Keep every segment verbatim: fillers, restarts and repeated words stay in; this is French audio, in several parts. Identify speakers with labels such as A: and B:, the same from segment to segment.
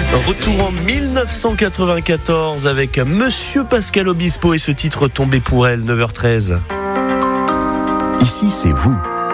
A: Retour en dix-neuf cent quatre-vingt-quatorze avec Monsieur Pascal Obispo et ce titre Tombé pour elle, neuf heures treize.
B: Ici, c'est vous.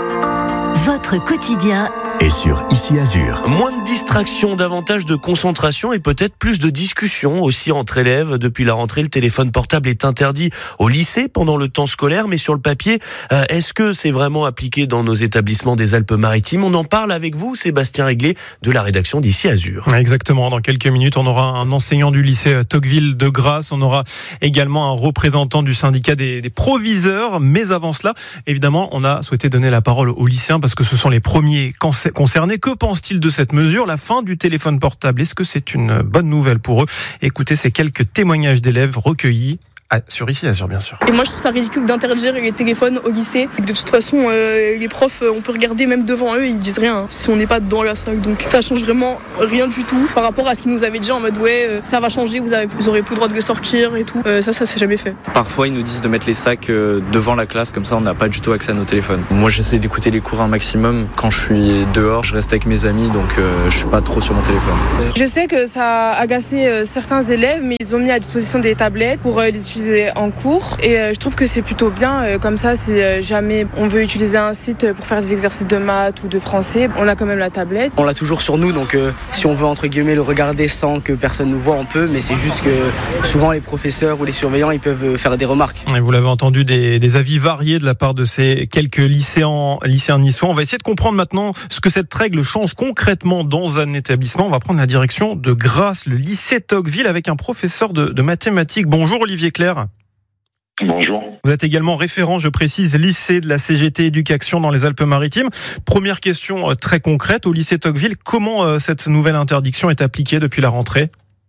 C: Votre quotidien
B: Et sur Ici Azur.
A: Moins de distractions, davantage de concentration et peut-être plus de discussions aussi entre élèves. Depuis la rentrée, le téléphone portable est interdit au lycée pendant le temps scolaire, mais sur le papier, euh, est-ce que c'est vraiment appliqué dans nos établissements des Alpes-Maritimes ? On en parle avec vous, Sébastien Réglé, de la rédaction d'Ici Azur.
D: Exactement, dans quelques minutes, on aura un enseignant du lycée Tocqueville de Grasse, on aura également un représentant du syndicat des, des proviseurs, mais avant cela, évidemment, on a souhaité donner la parole aux lycéens parce que ce sont les premiers concernés. Que pense-t-il de cette mesure, la fin du téléphone portable? Est-ce que c'est une bonne nouvelle pour eux? Écoutez ces quelques témoignages d'élèves recueillis Ah, sur Ici Azur, bien sûr.
E: Et moi je trouve ça ridicule d'interdire les téléphones au lycée. De toute façon euh, les profs, on peut regarder même devant eux, ils disent rien si on n'est pas dans la salle. Donc ça change vraiment rien du tout par rapport à ce qu'ils nous avaient dit en mode ouais euh, ça va changer, vous, avez, vous aurez plus le droit de sortir et tout. Euh, ça ça c'est jamais fait.
F: Parfois ils nous disent de mettre les sacs euh, devant la classe, comme ça on n'a pas du tout accès à nos téléphones. Moi j'essaie d'écouter les cours un maximum. Quand je suis dehors, je reste avec mes amis, donc euh, je suis pas trop sur mon téléphone.
G: Je sais que ça a agacé euh, certains élèves, mais ils ont mis à disposition des tablettes pour euh, les utiliser en cours. Et euh, je trouve que c'est plutôt bien, euh, comme ça si euh, jamais on veut utiliser un site pour faire des exercices de maths ou de français, on a quand même la tablette.
H: On l'a toujours sur nous, donc euh, si on veut entre guillemets le regarder sans que personne nous voit, on peut, mais c'est juste que souvent les professeurs ou les surveillants ils peuvent faire des remarques.
D: Et vous l'avez entendu, des, des avis variés de la part de ces quelques lycéens, lycéens niçois. On va essayer de comprendre maintenant ce que cette règle change concrètement dans un établissement. On va prendre la direction de Grasse, le lycée Tocqueville, avec un professeur de, de mathématiques. Bonjour Olivier Clerc.
I: Bonjour.
D: Vous êtes également référent, je précise, lycée de la C G T Éducation dans les Alpes-Maritimes. Première question euh, très concrète, au lycée Tocqueville, comment euh, cette nouvelle interdiction est appliquée depuis la rentrée ?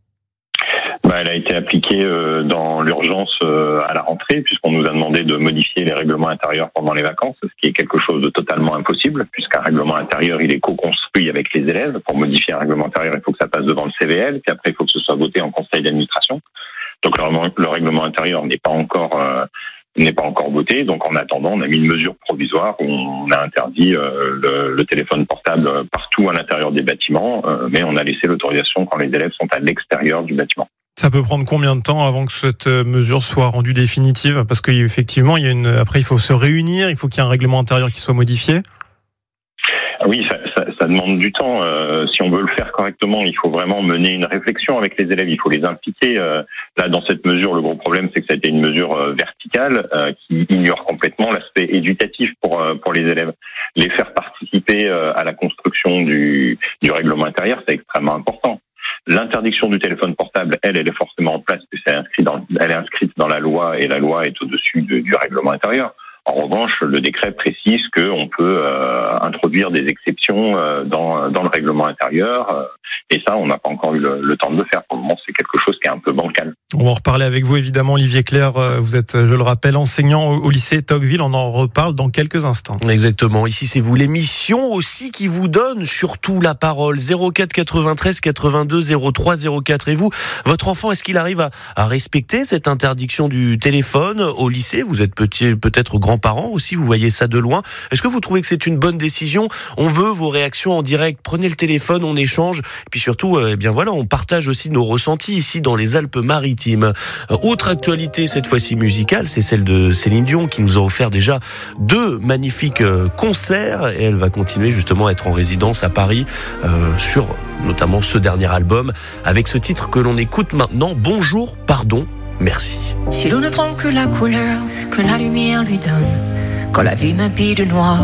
I: Bah, elle a été appliquée euh, dans l'urgence euh, à la rentrée, puisqu'on nous a demandé de modifier les règlements intérieurs pendant les vacances, ce qui est quelque chose de totalement impossible, puisqu'un règlement intérieur, il est co-construit avec les élèves. Pour modifier un règlement intérieur, il faut que ça passe devant le C V L, puis après, il faut que ce soit voté en conseil d'administration. Donc le, le règlement intérieur n'est pas encore euh, n'est pas encore voté. Donc en attendant, on a mis une mesure provisoire où on a interdit euh, le, le téléphone portable partout à l'intérieur des bâtiments, euh, mais on a laissé l'autorisation quand les élèves sont à l'extérieur du bâtiment. Ça peut prendre combien de temps avant que cette mesure soit rendue définitive ? Parce qu'effectivement, il y a une après il faut se réunir, il faut qu'il y ait un règlement intérieur qui soit modifié. Oui, ça, ça, ça demande du temps. Euh, si on veut le faire correctement, il faut vraiment mener une réflexion avec les élèves. Il faut les impliquer. Euh, là, dans cette mesure, le gros problème, c'est que ça a été une mesure euh, verticale euh, qui ignore complètement l'aspect éducatif pour euh, pour les élèves. Les faire participer euh, à la construction du, du règlement intérieur, c'est extrêmement important. L'interdiction du téléphone portable, elle, elle est forcément en place, puisque c'est inscrit dans, elle est inscrite dans la loi et la loi est au-dessus de, du règlement intérieur. En revanche, le décret précise qu'on peut euh, introduire des exceptions euh, dans, dans le règlement intérieur. Euh, et ça, on n'a pas encore eu le, le temps de le faire. Pour le moment, c'est quelque chose qui est un peu bancal.
D: On va en reparler avec vous, évidemment, Olivier Clerc. Vous êtes, je le rappelle, enseignant au, au lycée Tocqueville. On en reparle dans quelques instants.
A: Exactement. Ici, c'est vous. L'émission aussi qui vous donne surtout la parole. zéro quatre quatre-vingt-treize quatre-vingt-deux zéro trois zéro quatre. Et vous, votre enfant, est-ce qu'il arrive à, à respecter cette interdiction du téléphone au lycée ? Vous êtes petit, peut-être grands-parents aussi, vous voyez ça de loin. Est-ce que vous trouvez que c'est une bonne décision ? On veut vos réactions en direct. Prenez le téléphone, on échange. Et puis surtout, eh bien voilà, on partage aussi nos ressentis ici dans les Alpes-Maritimes. Autre actualité, cette fois-ci musicale, c'est celle de Céline Dion qui nous a offert déjà deux magnifiques concerts et elle va continuer justement à être en résidence à Paris euh, sur notamment ce dernier album avec ce titre que l'on écoute maintenant, Bonjour, pardon, merci.
J: Si l'on ne prend que la couleur que la lumière lui donne, quand la vie m'habille de noir,